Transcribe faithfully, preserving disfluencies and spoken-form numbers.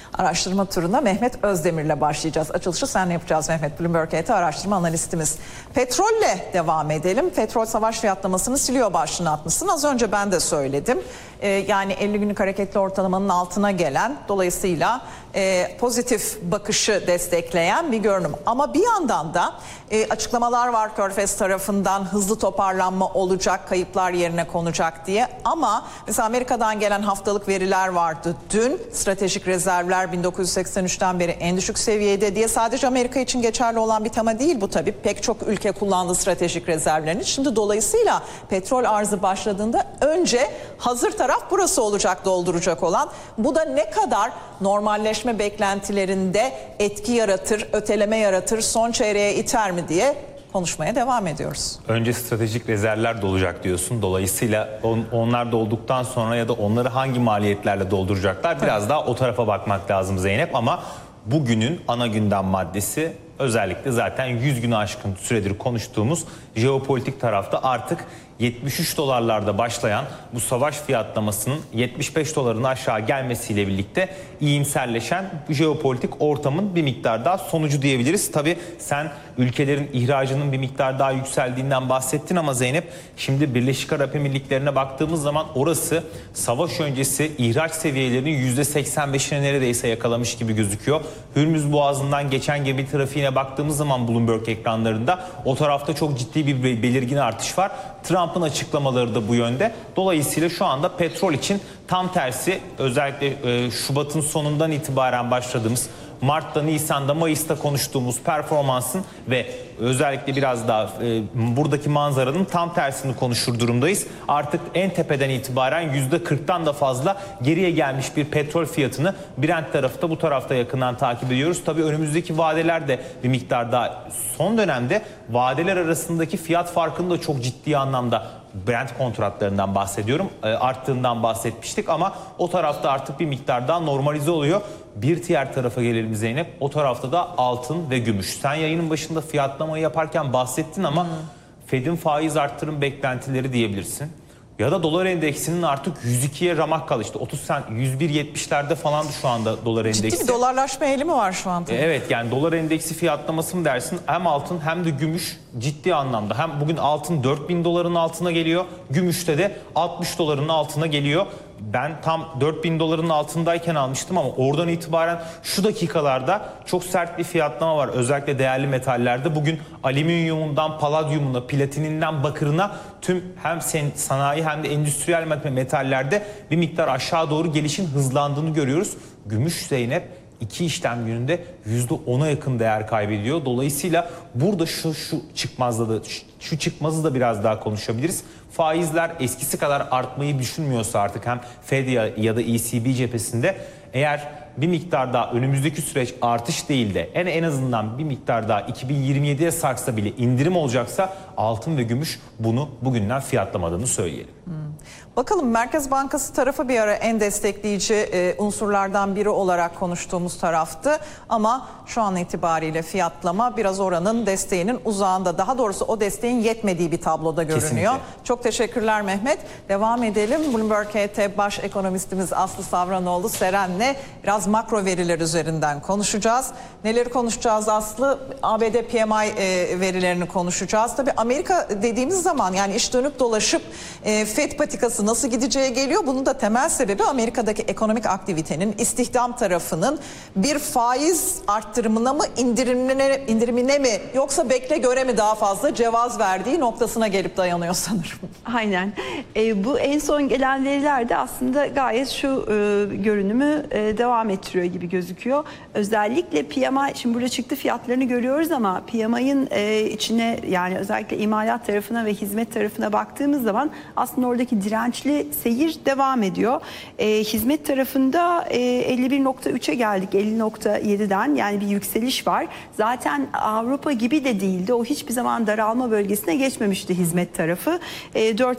Araştırma turuna Mehmet Özdemir'le başlayacağız. Açılışı senle yapacağız Mehmet, Bloomberg H T araştırma analistimiz. Petrolle devam edelim. Petrol savaş fiyatlamasını siliyor başlığını atmışsın. Az önce ben de söyledim. Ee, yani elli günlük hareketli ortalamanın altına gelen, dolayısıyla e, pozitif bakışı destekleyen bir görünüm. Ama bir yandan da e, açıklamalar var Körfez tarafından, hızlı toparlanma olacak, kayıplar yerine konacak diye. Ama mesela Amerika'dan gelen haftalık veriler vardı dün. Stratejik rezervler bin dokuz yüz seksen üçten beri en düşük seviyede diye. Sadece Amerika için geçerli olan bir tema değil bu tabii. Pek çok ülke kullandı stratejik rezervlerini. Şimdi dolayısıyla petrol arzı başladığında önce hazır taraf burası olacak, dolduracak olan. Bu da ne kadar normalleşme beklentilerinde etki yaratır, öteleme yaratır, son çeyreğe iter mi diye konuşmaya devam ediyoruz. Önce stratejik rezervler dolacak diyorsun. Dolayısıyla on, onlar dolduktan sonra ya da onları hangi maliyetlerle dolduracaklar biraz daha o tarafa bakmak lazım Zeynep. Ama bugünün ana gündem maddesi özellikle zaten yüz günü aşkın süredir konuştuğumuz jeopolitik tarafta artık yetmiş üç dolarlarda başlayan bu savaş fiyatlamasının yetmiş beş doların aşağı gelmesiyle birlikte iyimserleşen bu jeopolitik ortamın bir miktar daha sonucu diyebiliriz. Tabii sen ülkelerin ihracının bir miktar daha yükseldiğinden bahsettin ama Zeynep, şimdi Birleşik Arap Emirlikleri'ne baktığımız zaman orası savaş öncesi ihraç seviyelerinin yüzde seksen beşine neredeyse yakalamış gibi gözüküyor. Hürmüz Boğazı'ndan geçen gemi trafiğine baktığımız zaman Bloomberg ekranlarında o tarafta çok ciddi bir belirgin artış var. Trump'ın açıklamaları da bu yönde. Dolayısıyla şu anda petrol için tam tersi, özellikle e, Şubat'ın sonundan itibaren başladığımız, Mart'ta, Nisan'da, Mayıs'ta konuştuğumuz performansın ve özellikle biraz daha e, buradaki manzaranın tam tersini konuşur durumdayız. Artık en tepeden itibaren yüzde kırktan da fazla geriye gelmiş bir petrol fiyatını Brent tarafı da bu tarafta yakından takip ediyoruz. Tabii önümüzdeki vadeler de bir miktar daha, son dönemde vadeler arasındaki fiyat farkını da çok ciddi anlamda, Brent kontratlarından bahsediyorum, e, arttığından bahsetmiştik ama o tarafta artık bir miktar daha normalize oluyor. Bir diğer tarafa gelelim Zeynep. O tarafta da altın ve gümüş. Sen yayının başında fiyatlamayı yaparken bahsettin ama hmm. Fed'in faiz arttırım beklentileri diyebilirsin. Ya da dolar endeksinin artık yüz ikiye ramak kaldı. İşte otuz sen yüz bir yetmişlerde falan şu anda dolar endeksi. Ciddi bir dolarlaşma eğilimi var şu anda. Evet, yani dolar endeksi fiyatlaması mı dersin? Hem altın hem de gümüş ciddi anlamda. Hem bugün altın dört bin doların altına geliyor. Gümüşte de altmış doların altına geliyor. Ben tam dört bin doların altındayken almıştım ama oradan itibaren şu dakikalarda çok sert bir fiyatlama var. Özellikle değerli metallerde. Bugün alüminyumundan paladyumuna, platininden bakırına tüm hem sanayi hem de endüstriyel metallerde bir miktar aşağı doğru gelişin hızlandığını görüyoruz. Gümüş Zeynep iki işlem gününde yüzde ona yakın değer kaybediyor. Dolayısıyla burada şu şu çıkmazda da şu çıkmazı da biraz daha konuşabiliriz. Faizler eskisi kadar artmayı düşünmüyorsa artık hem Fed ya da E C B cephesinde, eğer bir miktar daha önümüzdeki süreç artış değil de en en azından bir miktar daha iki bin yirmi yediye sarksa bile indirim olacaksa altın ve gümüş bunu bugünden fiyatlamadığını söyleyelim. Hmm. Bakalım, Merkez Bankası tarafı bir ara en destekleyici e, unsurlardan biri olarak konuştuğumuz taraftı. Ama şu an itibariyle fiyatlama biraz oranın desteğinin uzağında. Daha doğrusu o desteğin yetmediği bir tabloda görünüyor. Kesinlikle. Çok teşekkürler Mehmet. Devam edelim. Bloomberg H T baş ekonomistimiz Aslı Savranoğlu Seren'le biraz makro veriler üzerinden konuşacağız. Neleri konuşacağız Aslı? A B D P M I e, verilerini konuşacağız. Tabii Amerika dediğimiz zaman yani iş dönüp dolaşıp e, Fed patikası nasıl gideceği geliyor. Bunun da temel sebebi Amerika'daki ekonomik aktivitenin, istihdam tarafının bir faiz arttırımına mı, indirimine, indirimine mi, yoksa bekle göre mi daha fazla cevaz verdiği noktasına gelip dayanıyor sanırım. Aynen. E, bu en son gelen veriler de aslında gayet şu e, görünümü e, devam ettiriyor gibi gözüküyor. Özellikle P M I, şimdi burada çıktı fiyatlarını görüyoruz ama P M I'nin e, içine, yani özellikle imalat tarafına ve hizmet tarafına baktığımız zaman aslında oradaki dirençli seyir devam ediyor. E, hizmet tarafında e, elli bir nokta üçe geldik elli nokta yediden, yani bir yükseliş var. Zaten Avrupa gibi de değildi. O hiçbir zaman daralma bölgesine geçmemişti hizmet tarafı. E, dört